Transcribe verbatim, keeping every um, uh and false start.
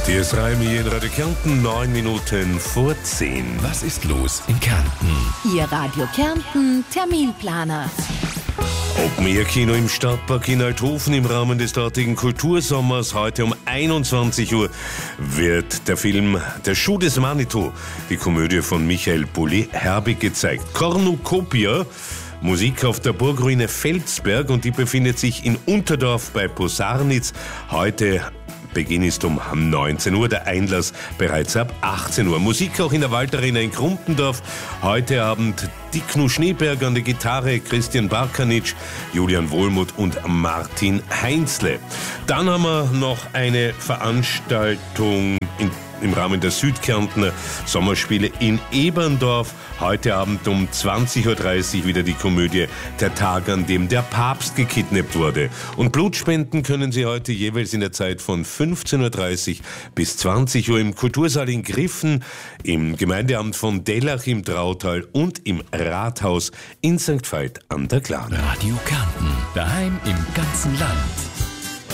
Matthias Reim hier in Radio Kärnten, neun Minuten vor zehn. Was ist los in Kärnten? Ihr Radio Kärnten Terminplaner. Open-Air-Kino im Stadtpark in Althofen im Rahmen des dortigen Kultursommers. Heute um einundzwanzig Uhr wird der Film Der Schuh des Manitou, die Komödie von Michael Bulli-Herbig gezeigt. Cornucopia, Musik auf der Burgruine Felsberg, und die befindet sich in Unterdorf bei Posarnitz. Heute Beginn ist um neunzehn Uhr, der Einlass bereits ab achtzehn Uhr. Musik auch in der Waldarena in Krumpendorf. Heute Abend Diknu Schneeberg an der Gitarre, Christian Barkanitsch, Julian Wohlmuth und Martin Heinzle. Dann haben wir noch eine Veranstaltung in im Rahmen der Südkärntner Sommerspiele in Eberndorf. Heute Abend um zwanzig Uhr dreißig wieder die Komödie Der Tag, an dem der Papst gekidnappt wurde. Und Blutspenden können Sie heute jeweils in der Zeit von fünfzehn Uhr dreißig bis zwanzig Uhr im Kultursaal in Griffen, im Gemeindeamt von Dellach im Trautal und im Rathaus in Sankt Veit an der Glan. Radio Kärnten, daheim im ganzen Land.